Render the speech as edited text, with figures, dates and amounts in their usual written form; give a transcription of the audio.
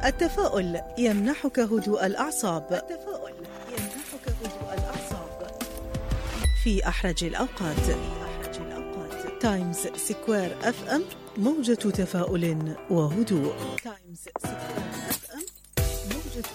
التفاؤل يمنحك هدوء الأعصاب. في أحرج الأوقات. تايمز سكوير FM، موجة تفاؤل وهدوء.